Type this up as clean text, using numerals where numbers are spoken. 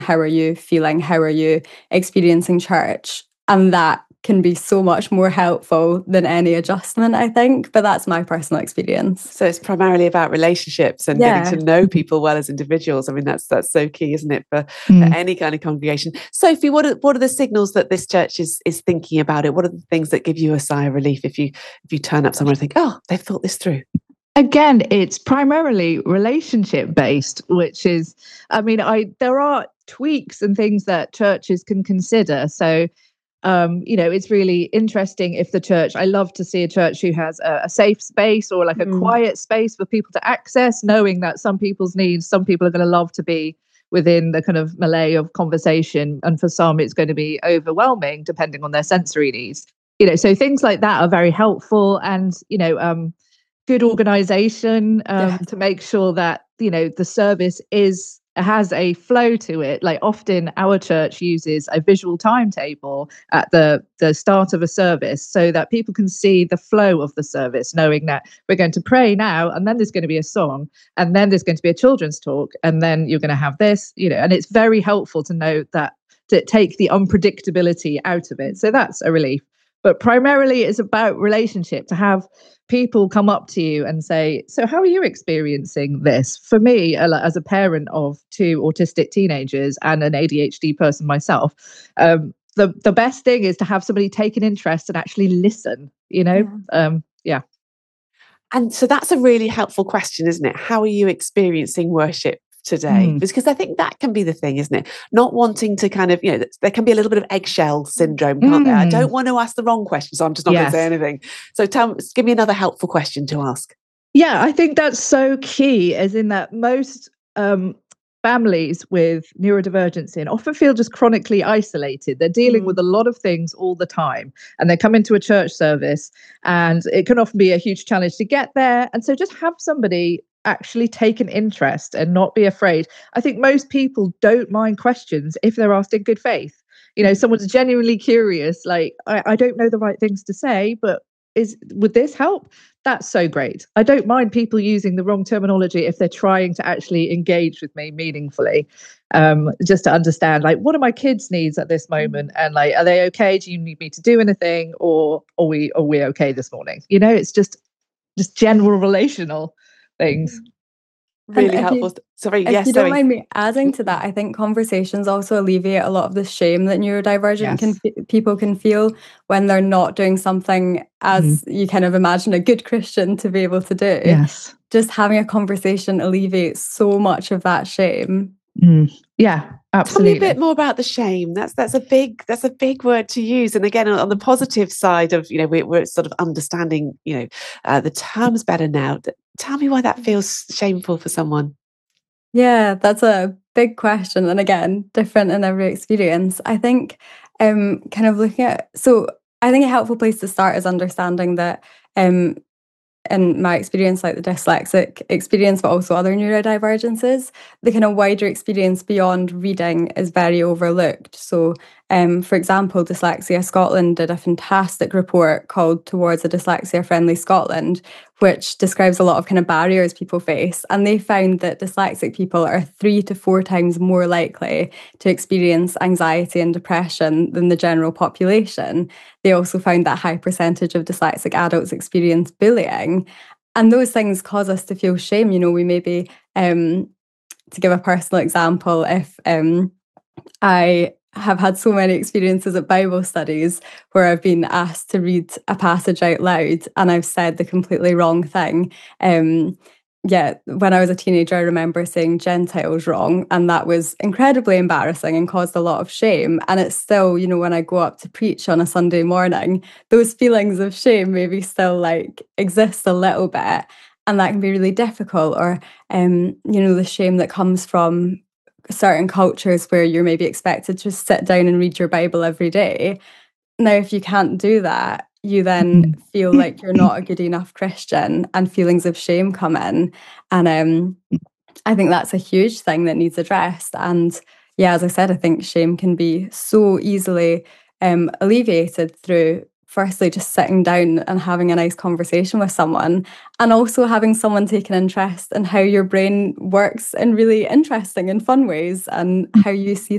how are you feeling? How are you experiencing church? And that can be so much more helpful than any adjustment, I think. But that's my personal experience. So it's primarily about relationships and getting to know people well as individuals. I mean, that's so key, isn't it, for any kind of congregation? Sophie, what are the signals that this church is thinking about it? What are the things that give you a sigh of relief if you turn up somewhere and think, oh, they've thought this through? Again, it's primarily relationship based, which is, I mean, there are tweaks and things that churches can consider. So, it's really interesting if the church, I love to see a church who has a safe space or like a quiet space for people to access, knowing that some people's needs, some people are going to love to be within the kind of melee of conversation. And for some, it's going to be overwhelming depending on their sensory needs. So things like that are very helpful. And, good organization to make sure that the service has a flow to it. Like often our church uses a visual timetable at the start of a service so that people can see the flow of the service, knowing that we're going to pray now and then there's going to be a song and then there's going to be a children's talk and then you're going to have this, and it's very helpful to know that, to take the unpredictability out of it. So that's a relief. But primarily it's about relationship, to have people come up to you and say, so how are you experiencing this? For me, as a parent of 2 autistic teenagers and an ADHD person myself, the best thing is to have somebody take an interest and actually listen, Yeah. And so that's a really helpful question, isn't it? How are you experiencing worship today? Because I think that can be the thing, isn't it? Not wanting to kind of, there can be a little bit of eggshell syndrome, can't there? I don't want to ask the wrong question, so I'm just not going to say anything. So give me another helpful question to ask. Yeah, I think that's so key, as in that most families with neurodivergency often feel just chronically isolated. They're dealing with a lot of things all the time, and they come into a church service and it can often be a huge challenge to get there. And so just have somebody actually take an interest and not be afraid. I think most people don't mind questions if they're asked in good faith. Someone's genuinely curious, like, I don't know the right things to say, but would this help? That's so great. I don't mind people using the wrong terminology if they're trying to actually engage with me meaningfully, just to understand, like, what are my kids' needs at this moment, and like, are they okay? Do you need me to do anything, or are we okay this morning? It's just general relational things. Really helpful. If you don't mind me adding to that, I think conversations also alleviate a lot of the shame that neurodivergent people can feel when they're not doing something as you kind of imagine a good Christian to be able to do. Yes. Just having a conversation alleviates so much of that shame. Yeah, absolutely. Tell me a bit more about the shame. That's a big word to use. And again, on the positive side of, we're sort of understanding, the terms better now. Tell me why that feels shameful for someone. Yeah, that's a big question. And again, different in every experience. I think kind of looking at, so I think a helpful place to start is understanding that in my experience, like the dyslexic experience, but also other neurodivergences, the kind of wider experience beyond reading is very overlooked. So, for example, Dyslexia Scotland did a fantastic report called Towards a Dyslexia Friendly Scotland, which describes a lot of kind of barriers people face. And they found that dyslexic people are 3 to 4 times more likely to experience anxiety and depression than the general population. They also found that a high percentage of dyslexic adults experience bullying. And those things cause us to feel shame. We maybe, to give a personal example, if I have had so many experiences at Bible studies where I've been asked to read a passage out loud and I've said the completely wrong thing. When I was a teenager, I remember saying Gentiles wrong, and that was incredibly embarrassing and caused a lot of shame. And it's still, when I go up to preach on a Sunday morning, those feelings of shame maybe still like exist a little bit, and that can be really difficult. Or, the shame that comes from certain cultures where you're maybe expected to just sit down and read your Bible every day. Now, if you can't do that, you then feel like you're not a good enough Christian, and feelings of shame come in. And I think that's a huge thing that needs addressed. And yeah, as I said, I think shame can be so easily alleviated through firstly just sitting down and having a nice conversation with someone, and also having someone take an interest in how your brain works in really interesting and fun ways, and how you see